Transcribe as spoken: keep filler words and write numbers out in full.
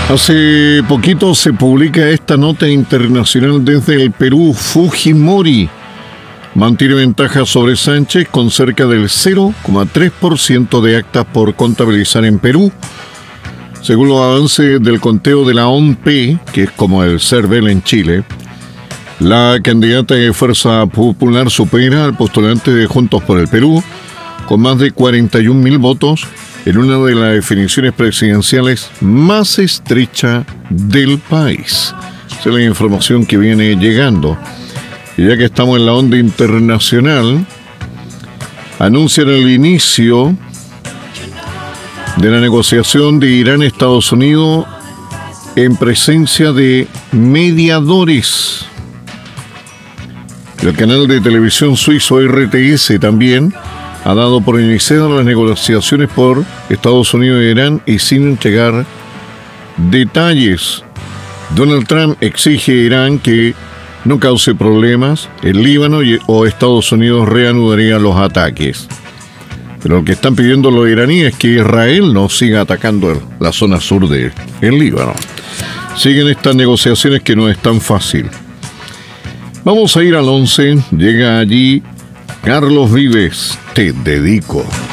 Hace poquito se publica esta nota internacional desde el Perú. Fujimori mantiene ventaja sobre Sánchez con cerca del cero coma tres por ciento de actas por contabilizar en Perú. Según los avances del conteo de la O N P, que es como el CERVEL en Chile, la candidata de Fuerza Popular supera al postulante de Juntos por el Perú con más de cuarenta y un mil votos en una de las definiciones presidenciales más estrecha del país. Esa es la información que viene llegando. Y ya que estamos en la onda internacional, anuncian el inicio de la negociación de Irán-Estados Unidos en presencia de mediadores. El canal de televisión suizo R T S también ha dado por iniciadas las negociaciones por Estados Unidos e Irán y sin entregar detalles. Donald Trump exige a Irán que no cause problemas. El Líbano y, o Estados Unidos reanudarían los ataques. Pero lo que están pidiendo los iraníes es que Israel no siga atacando la zona sur del Líbano. Siguen estas negociaciones que no es tan fácil. Vamos a ir al once. Llega allí Carlos Vives. Te dedico.